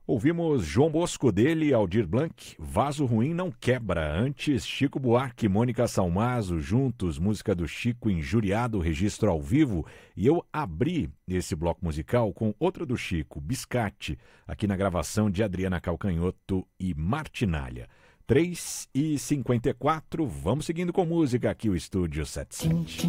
Ouvimos João Bosco dele, Aldir Blanc, Vaso Ruim Não Quebra. Antes, Chico Buarque, Mônica Salmazo, juntos, música do Chico, Injuriado, registro ao vivo. E eu abri esse bloco musical com outra do Chico, Biscate, aqui na gravação de Adriana Calcanhoto e Martinalha. 3h54, vamos seguindo com música aqui, o Estúdio 75.